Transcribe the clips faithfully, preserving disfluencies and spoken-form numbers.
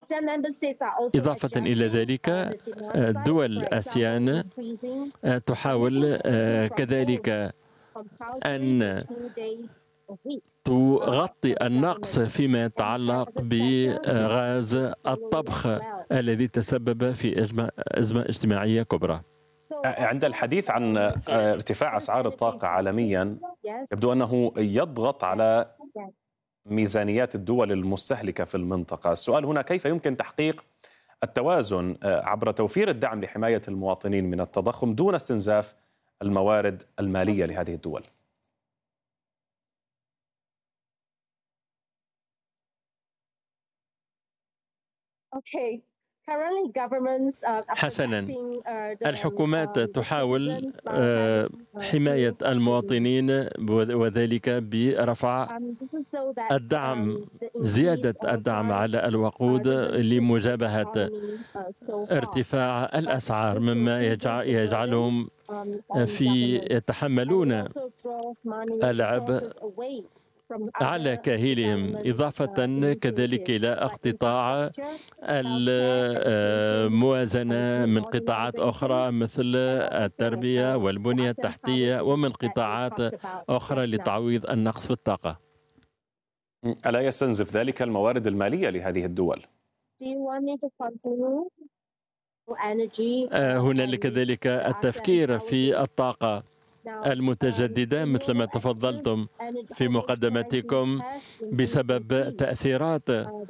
إضافة إلى ذلك دول آسيان تحاول كذلك أن تغطي النقص فيما يتعلق بغاز الطبخ الذي تسبب في أزمة اجتماعية كبرى. عند الحديث عن ارتفاع أسعار الطاقة عالميا يبدو أنه يضغط على ميزانيات الدول المستهلكة في المنطقة. السؤال هنا كيف يمكن تحقيق التوازن عبر توفير الدعم لحماية المواطنين من التضخم دون استنزاف الموارد المالية لهذه الدول؟ حسنا، الحكومات تحاول حماية المواطنين وذلك برفع الدعم، زيادة الدعم على الوقود لمجابهة ارتفاع الأسعار، مما يجعلهم في يتحملون العبء على كاهلهم، إضافة كذلك إلى اقتطاع الموازنة من قطاعات أخرى مثل التربية والبنية التحتية ومن قطاعات أخرى لتعويض النقص في الطاقة. ألا يستنزف ذلك الموارد المالية لهذه الدول؟ هنالك كذلك التفكير في الطاقة المتجددة مثل ما تفضلتم في مقدمتكم بسبب تأثيرات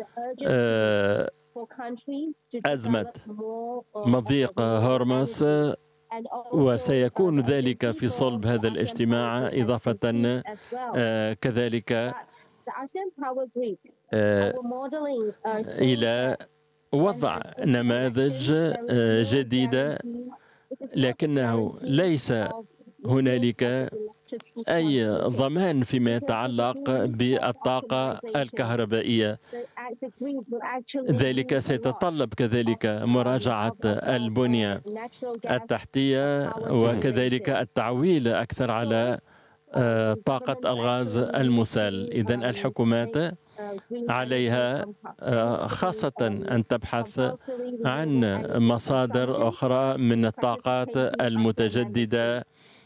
أزمة مضيق هرمز، وسيكون ذلك في صلب هذا الاجتماع، إضافة كذلك إلى وضع نماذج جديدة، لكنه ليس هنالك أي ضمان فيما يتعلق بالطاقة الكهربائية. ذلك سيتطلب كذلك مراجعة البنية التحتية وكذلك التعويل أكثر على طاقة الغاز المسال. إذن الحكومات عليها خاصة أن تبحث عن مصادر أخرى من الطاقات المتجددة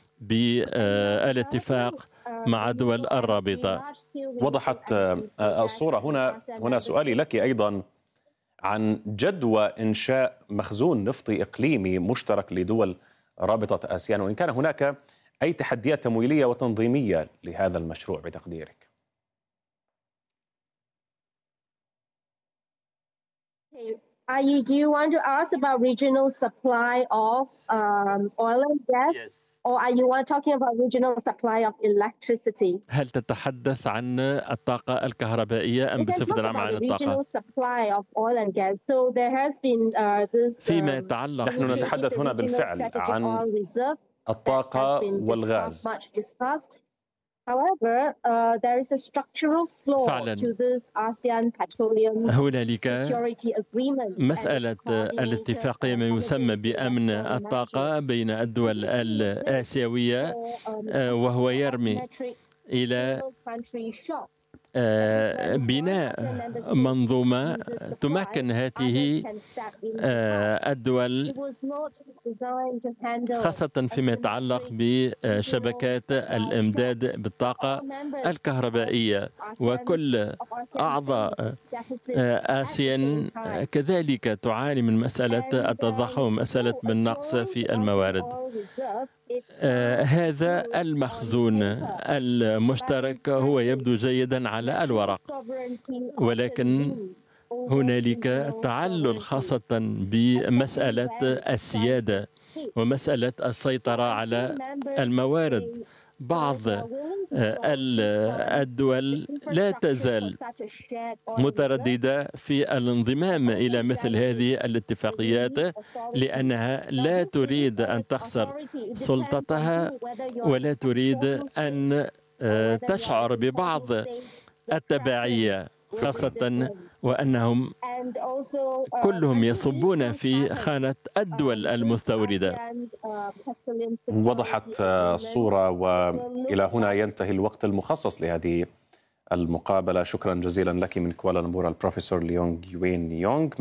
بالاتفاق مع دول الرابطة. وضحت الصورة. هنا هنا سؤالي لك أيضا عن جدوى إنشاء مخزون نفطي إقليمي مشترك لدول رابطة آسيان، وإن كان هناك أي تحديات تمويلية وتنظيمية لهذا المشروع بتقديرك؟ Do you want to ask about regional supply of um, oil and gas? Yes. Or are you talking about regional supply of electricity? هل تتحدث عن الطاقة الكهربائية أم بصفة عامة عن الطاقة؟ So there has been uh, this, فيما يتعلق نحن نتحدث هنا بالفعل عن الطاقة والغاز. However, uh, there is a structural flaw فعلا to this ASEAN petroleum هنالك security agreement. مسألة الاتفاقية ما يسمى بأمن الطاقة بين الدول الآسيوية، وهو يرمي إلى بناء منظومة تمكن هذه الدول خاصة فيما يتعلق بشبكات الإمداد بالطاقة الكهربائية، وكل أعضاء آسيان كذلك تعاني من مسألة التضخم ومسألة النقص في الموارد. آه هذا المخزون المشترك هو يبدو جيدا على الورق، ولكن هنالك تعلل خاصة بمسألة السيادة ومسألة السيطرة على الموارد. بعض الدول لا تزال مترددة في الانضمام إلى مثل هذه الاتفاقيات لأنها لا تريد أن تخسر سلطتها ولا تريد أن تشعر ببعض التبعية، خاصة وأنهم كلهم يصبون في خانة الدول المستوردة. وضحت الصورة، وإلى هنا ينتهي الوقت المخصص لهذه المقابلة. شكرا جزيلا لك من كوالالمبور البروفيسور ليونغ يوين يونغ.